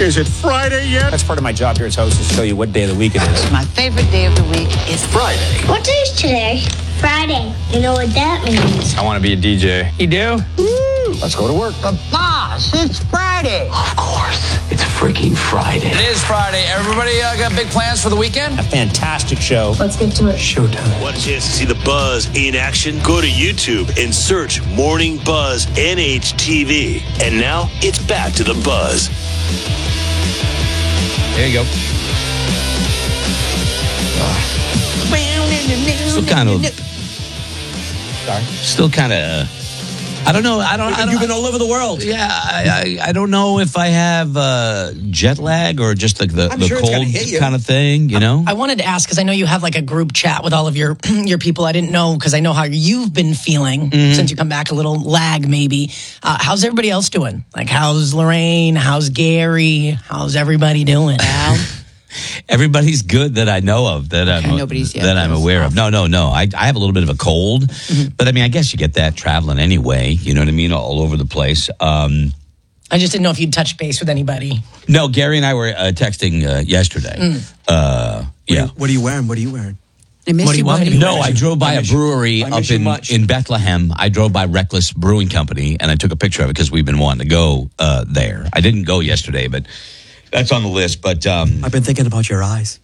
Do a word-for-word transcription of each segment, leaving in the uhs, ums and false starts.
Is it Friday yet? That's part of my job here as host, is to tell you what day of the week it is. My favorite day of the week is Friday. What day is today? Friday. You know what that means? I want to be a D J. You do? Woo! Let's go to work. the boss. It's Friday. Of course, it's freaking Friday. It is Friday. Everybody uh, got big plans for the weekend? A fantastic show. Let's get to it. Showtime. Want a chance to see the Buzz in action? Go to YouTube and search Morning Buzz N H T V. And now it's back to the Buzz. There you go. Still kind of. Sorry. Still kind of. I don't know. I don't. I don't You've been all over the world. Yeah, I, I, I don't know if I have uh, jet lag or just like the, I'm the sure it's gonna cold hit you. kind of thing, you know? I wanted to ask because I know you have like a group chat with all of your your people. I didn't know because I know how you've been feeling Mm-hmm. since you come back. A little lag, maybe. Uh, how's everybody else doing? Like, how's Lorraine? How's Gary? How's everybody doing? Everybody's good that I know of that Okay, I'm nobody's yet that I'm goes aware off. of. No, no, no. I I have a little bit of a cold, but I mean, I guess you get that traveling anyway. You know what I mean? All over the place. Um, I just didn't know if you'd touch base with anybody. no, Gary and I were uh, texting uh, yesterday. Uh, yeah. What are you wearing? What are you wearing? I miss What do you want me to do? No, I drove by I a miss you. brewery I up miss you in, much. in Bethlehem. I drove by Reckless Brewing Company, and I took a picture of it because we've been wanting to go uh, there. I didn't go yesterday, but that's on the list. But um, I've been thinking about your eyes.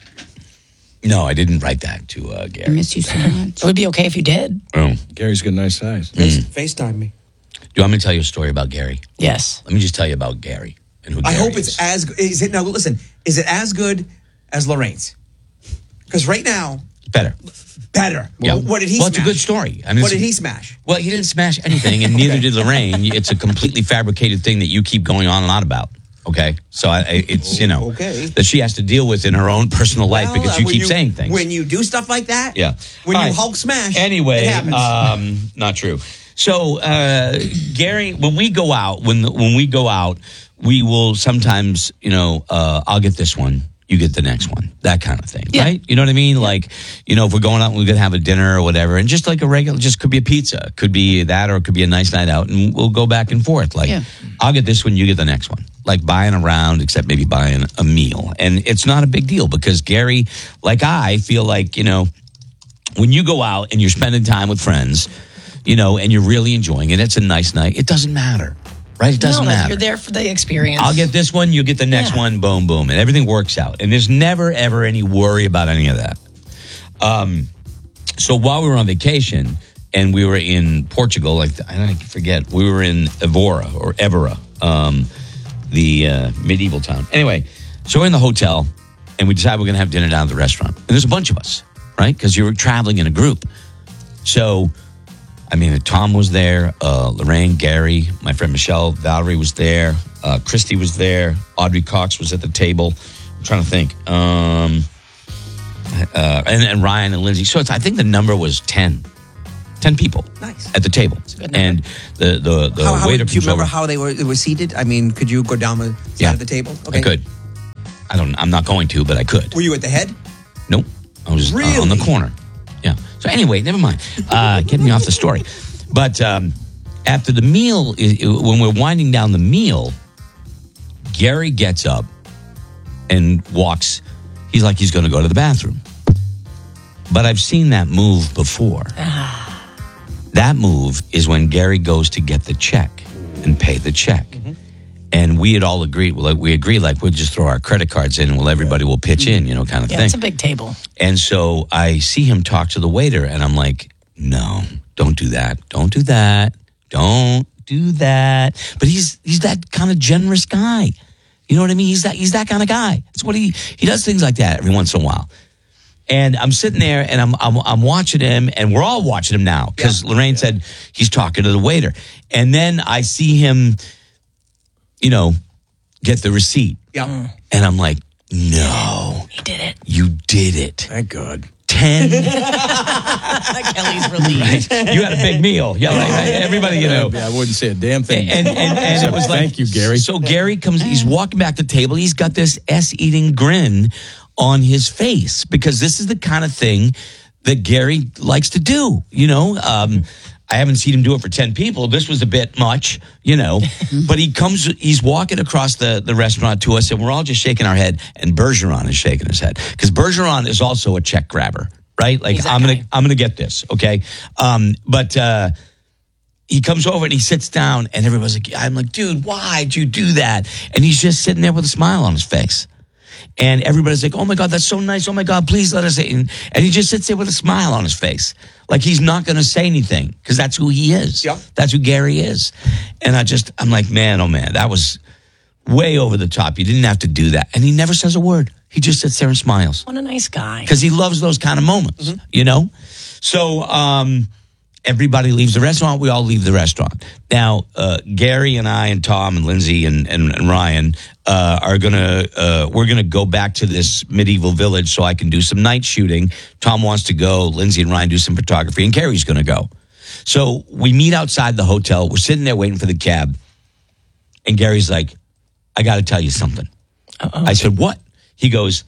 no, I didn't write that to uh, I Gary. miss you so much. It would be okay if you did. Oh. Gary's got nice eyes. Mm. FaceTime me. Do you want me to tell you a story about Gary? Yes. Let me just tell you about Gary and who I Gary hope it's is. as is it now. Listen, is it as good as Lorraine's? Because right now, better. better. Yeah. Well, what did he? Well, it's a smash? good story. I mean, What it's- did he smash? Well, he didn't smash anything, and neither did Lorraine. It's a completely fabricated thing that you keep going on and on about. Okay, so I, I- it's you know Okay. that she has to deal with in her own personal life Well, because uh, you when keep saying things. When you do stuff like that, Yeah. When All you right. Hulk smash, Anyway, it happens. um, not true. So, uh, Gary, when we go out, when when we go out, we will sometimes, you know, uh, I'll get this one, you get the next one, that kind of thing, Yeah. right? You know what I mean? Like, you know, if we're going out, and we're gonna have a dinner or whatever, and just like a regular, just could be a pizza, could be that, or it could be a nice night out, and we'll go back and forth. Like, Yeah. I'll get this one, you get the next one. Like buying around, except maybe buying a meal, and it's not a big deal because Gary, like I, feel like you know. When you go out and you're spending time with friends, you know, and you're really enjoying it, it's a nice night. It doesn't matter, right? It doesn't no, like, matter. You're there for the experience. I'll get this one, you get the next Yeah. one, boom, boom, and everything works out. And there's never, ever any worry about any of that. Um, so while we were on vacation and we were in Portugal, like I don't forget, we were in Evora or Evora, um, the uh, medieval town. Anyway, so we're in the hotel and we decide we're going to have dinner down at the restaurant. And there's a bunch of us, right? Because you were traveling in a group. So, I mean, Tom was there, uh, Lorraine, Gary, my friend Michelle, Valerie was there, uh, Christy was there, Audrey Cox was at the table. I'm trying to think. Um, uh, and, and Ryan and Lindsay. So it's, I think the number was ten. ten people Nice. at the table. good number. And the, the, the how, how, waiter do you comes remember over. how they were, they were seated? I mean, could you go down the side Yeah. of the table? I could. I don't, I'm not going to, but I could. Were you at the head? Nope. I was uh, on Really? the corner. Yeah. So anyway, never mind. Uh, getting me off the story. But um, after the meal, i- i- when we're winding down the meal, Gary gets up and walks. He's like he's going to go to the bathroom. But I've seen that move before. That move is when Gary goes to get the check and pay the check. And we had all agreed, well, we agreed like we'll just throw our credit cards in and well, everybody will pitch in, you know, kind of Yeah, thing. it's a big table. And so I see him talk to the waiter, and I'm like, no, don't do that. Don't do that. Don't do that. But he's he's that kind of generous guy. You know what I mean? He's that he's that kind of guy. That's what he he does things like that every once in a while. And I'm sitting there, and I'm I'm, I'm watching him, and we're all watching him now because Yeah. Lorraine said he's talking to the waiter, and then I see him, you know, get the receipt, Yeah. and I'm like, no, He did it. you did it. Thank God. ten. Kelly's relieved. You had a big meal. Yeah, like, everybody, you know. Yeah, I wouldn't say a damn thing. And, and, and it was like, Thank you, Gary. So Gary comes, he's walking back to the table. He's got this S-eating grin on his face because this is the kind of thing that Gary likes to do. You know, um, I haven't seen him do it for ten people. This was a bit much, you know. But he comes, he's walking across the, the restaurant to us, and we're all just shaking our head. And Bergeron is shaking his head because Bergeron is also a check grabber, right? Like I'm gonna, I'm gonna get this, okay? Um, but uh, he comes over and he sits down, and everybody's like, I'm like, dude, why'd you do that? And he's just sitting there with a smile on his face. And everybody's like, oh my God, that's so nice. Oh my God, please let us in. And he just sits there with a smile on his face. Like he's not going to say anything because that's who he is. Yep. That's who Gary is. And I just, I'm like, man, oh man, that was way over the top. You didn't have to do that. And he never says a word. He just sits there and smiles. What a nice guy. Because he loves those kind of moments, mm-hmm. you know? So, um, everybody leaves the restaurant. We all leave the restaurant. Now, uh, Gary and I and Tom and Lindsay and, and, and Ryan uh, are going to, uh, we're going to go back to this medieval village so I can do some night shooting. Tom wants to go. Lindsay and Ryan do some photography, and Gary's going to go. So we meet outside the hotel. We're sitting there waiting for the cab. And Gary's like, I got to tell you something. Uh-oh. I said, what? He goes,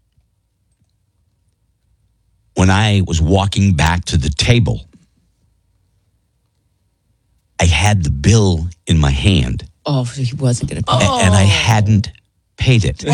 when I was walking back to the table, I had the bill in my hand. Oh, so he wasn't going to pay. Oh. And I hadn't paid it.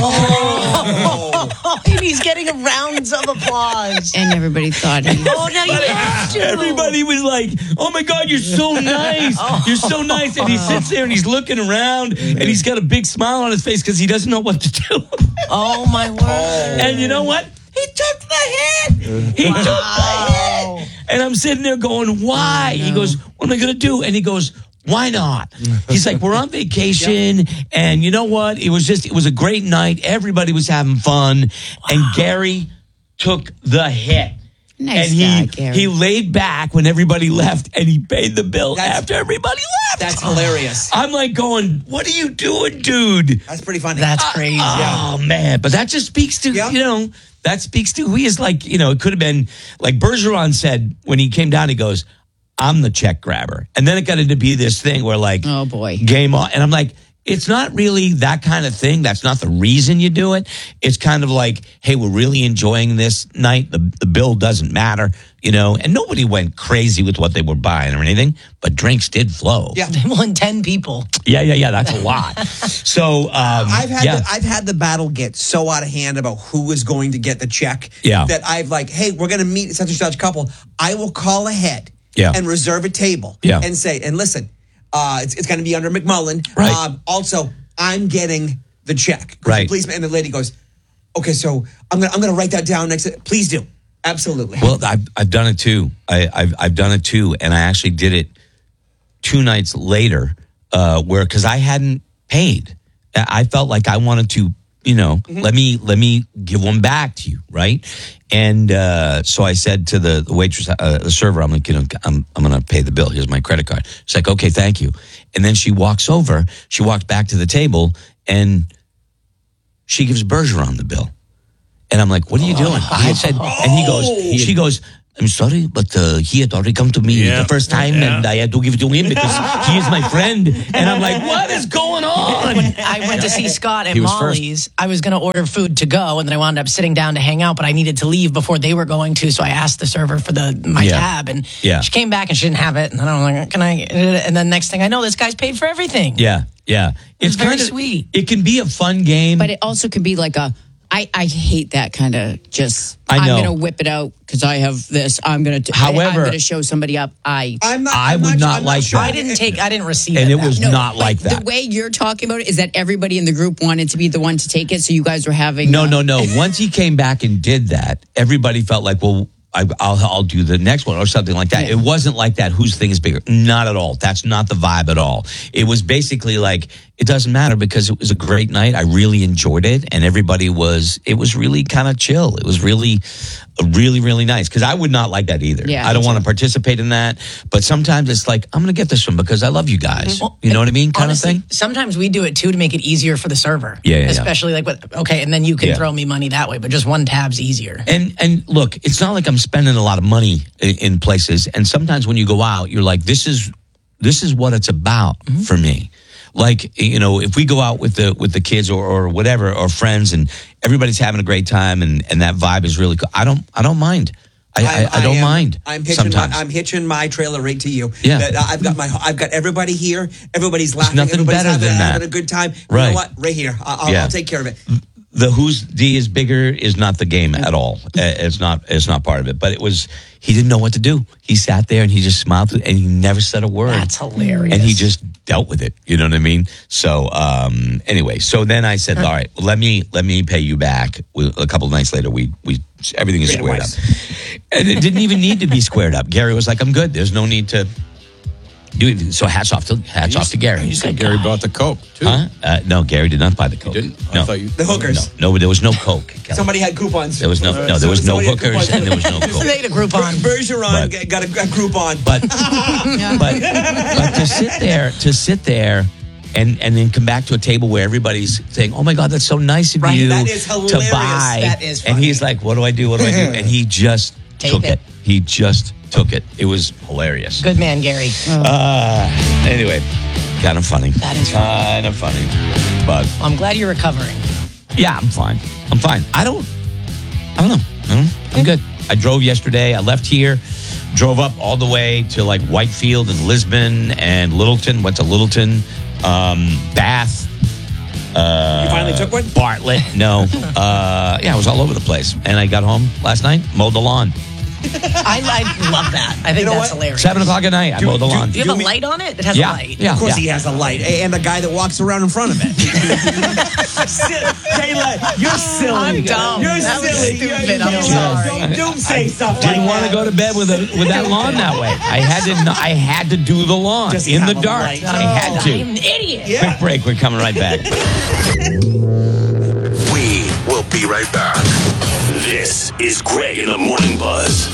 Oh, and he's getting a rounds of applause. And everybody thought he... Oh, now you have to. Everybody was like, oh my God, you're so nice. Oh. You're so nice. And he sits there and he's looking around and he's got a big smile on his face because he doesn't know what to do. Oh, my word. And you know what? He took the hit. He wow. took the hit. And I'm sitting there going, why? He goes, what am I going to do? And he goes, why not? He's like, we're on vacation. Yep. And you know what? It was just, it was a great night. Everybody was having fun. Wow. And Gary took the hit. Nice and he, guy, Gary. he laid back when everybody left and he paid the bill that's, after everybody left. That's hilarious. I'm like going, what are you doing, dude? That's pretty funny. That's crazy. Uh, oh, man. But that just speaks to, yeah. you know, that speaks to who he is. Like, you know, it could have been, like Bergeron said when he came down, he goes, I'm the check grabber. And then it got into be this thing where like, oh boy, game on. And I'm like, it's not really that kind of thing. That's not the reason you do it. It's kind of like, hey, we're really enjoying this night. The, the bill doesn't matter, you know, and nobody went crazy with what they were buying or anything, but drinks did flow. Yeah. Well, and ten people. Yeah, yeah, yeah. That's a lot. So, um, I've had, yeah. the, I've had the battle get so out of hand about who is going to get the check yeah. that I've like, hey, we're going to meet such and such couple. I will call ahead yeah. and reserve a table yeah. and say, and listen, Uh, it's, it's going to be under McMullen. Right. Um, also, I'm getting the check. Right. The policeman and the lady goes, okay, so I'm going to I'm going to write that down next. To, please do. Absolutely. Well, I've I've done it too. I, I've I've done it too, and I actually did it two nights later, uh, where because I hadn't paid, I felt like I wanted to, you know, mm-hmm. let me let me give one back to you, right? And uh, so I said to the, the waitress, uh, the server, I'm like, you know, I'm I'm going to pay the bill. Here's my credit card. She's like, okay, thank you. And then she walks over. She walks back to the table, and she gives Bergeron the bill. And I'm like, what are you doing? Oh. I said, and he goes, she goes, I'm sorry, but uh, he had already come to me yeah. the first time, yeah. and I had to give it to him because he is my friend. And I'm like, what is going on? When I went to see Scott at Molly's, first. I was going to order food to go, and then I wound up sitting down to hang out, but I needed to leave before they were going to, so I asked the server for the my yeah. tab, and yeah. she came back and she didn't have it, and then I'm like, can I? And then next thing I know, this guy's paid for everything. Yeah, yeah. It's, it's very kinda, sweet. It can be a fun game. But it also can be like a, I, I hate that kind of just, I know. I'm going to whip it out because I have this. I'm going to, However, I'm going to show somebody up. I, I'm not, I I'm would not, I'm like sure. that. I didn't take, I didn't receive and it. And it was no, not like that. The way you're talking about it is that everybody in the group wanted to be the one to take it. So you guys were having. No, uh, no, no. Once he came back and did that, everybody felt like, well, I, I'll, I'll do the next one or something like that. Yeah. It wasn't like that. Whose thing is bigger? Not at all. That's not the vibe at all. It was basically like, it doesn't matter because it was a great night. I really enjoyed it. And everybody was, it was really kind of chill. It was really, really, really nice. Because I would not like that either. Yeah, I don't me want too. to participate in that. But sometimes it's like, I'm going to get this one because I love you guys. Well, you know what I mean? Kind honestly, of thing. Sometimes we do it too to make it easier for the server. Yeah, yeah, yeah. Especially like with, okay, and then you can Yeah. throw me money that way, but just one tab's easier. And and look, it's not like I'm spending a lot of money in, in places. And sometimes when you go out, you're like, this is this is what it's about mm-hmm. for me. Like, you know, if we go out with the with the kids or, or whatever or friends and everybody's having a great time and, and that vibe is really cool. I don't I don't mind. I, I, I don't am, mind. I'm hitching. My, sometimes. I'm hitching my trailer right to you. Yeah. That, uh, I've got my. I've got everybody here. Everybody's laughing. nothing everybody's better having, than that. having a good time. Right. You know what? Right here. I- I'll, Yeah. I'll take care of it. The whose D is bigger is not the game at all. Uh, It's not. It's not part of it. But it was. He didn't know what to do. He sat there and he just smiled and he never said a word. That's hilarious. And he just dealt with it. You know what I mean? So um, anyway, so then I said, all right, well, let me let me pay you back. We, a couple of nights later, we we everything is squared up, and it didn't even need to be squared up. Gary was like, I'm good. There's no need to. Dude, so hats off to hats off to Gary. You said Gary bought the Coke, too. Huh? Uh, no, Gary did not buy the Coke. He didn't? I No, thought you- The hookers. no, no, there was no Coke. Kelly. Somebody had coupons. There was no, no, there was no Somebody had hookers, coupons. and there was no Coke. made a Groupon. Bergeron But- got a, a Groupon. But, but, but to sit there, to sit there, and and then come back to a table where everybody's saying, "Oh my God, that's so nice of Right, you that is to hilarious. buy," That is and funny. he's like, "What do I do? What do I do?" And he just Take took it. it. He just took it. It was hilarious. Good man, Gary. Uh, anyway, kind of funny. That is funny. kind of funny, but I'm glad you're recovering. yeah, I'm fine. I'm fine. I don't. I don't know. I don't know. I'm good. I drove yesterday. I left here, drove up all the way to like Whitefield and Lisbon and Littleton. Went to Littleton, um, Bath. Uh, You finally took one? Bartlett. No. Uh, yeah, I was all over the place, and I got home last night, mowed the lawn. I, I love that. I think You know that's what? hilarious. Seven o'clock at night, I mowed the do- lawn. Do you Do have a me- light on it? It has Yeah, a light. yeah. Of course he has a light. And the guy that walks around in front of it. Taylor, you're silly. I'm dumb. You're That was silly. stupid. You're- I'm you're- sorry. Don't, don't say stuff like Didn't want that. to go to bed with a with that lawn that way. I had to. kn- I had to do the lawn Just in have the a dark. light. I had to. I'm an idiot. Yeah. Quick break. We're coming right back. We will be right back. This is Greg in the Morning Buzz.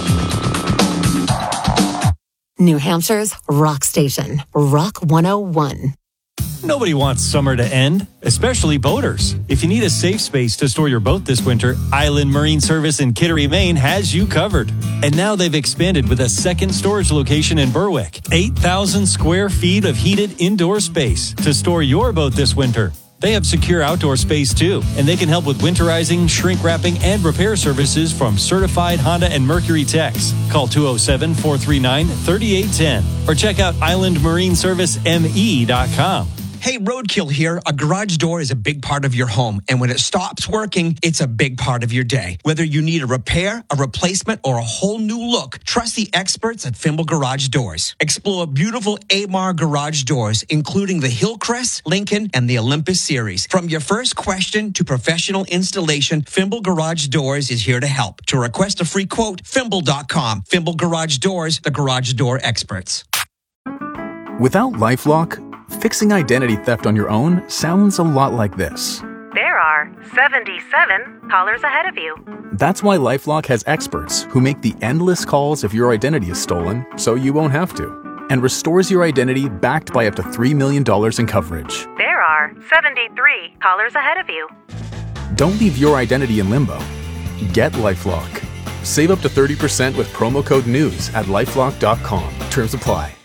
New Hampshire's rock station, Rock one oh one. Nobody wants summer to end, especially boaters. If you need a safe space to store your boat this winter, Island Marine Service in Kittery, Maine has you covered. And now they've expanded with a second storage location in Berwick. eight thousand square feet of heated indoor space to store your boat this winter. They have secure outdoor space too, and they can help with winterizing, shrink wrapping, and repair services from certified Honda and Mercury techs. Call two oh seven, four three nine, three eight one oh or check out island marine service m e dot com. Hey, Roadkill here. A garage door is a big part of your home, and when it stops working, it's a big part of your day. Whether you need a repair, a replacement, or a whole new look, trust the experts at Fimble Garage Doors. Explore beautiful A M A R garage doors, including the Hillcrest, Lincoln, and the Olympus series. From your first question to professional installation, Fimble Garage Doors is here to help. To request a free quote, fimble dot com. Fimble Garage Doors, the garage door experts. Without LifeLock, fixing identity theft on your own sounds a lot like this. There are seventy-seven callers ahead of you. That's why LifeLock has experts who make the endless calls if your identity is stolen, so you won't have to, and restores your identity backed by up to three million dollars in coverage. There are seventy-three callers ahead of you. Don't leave your identity in limbo. Get LifeLock. Save up to thirty percent with promo code NEWS at lifelock dot com. Terms apply.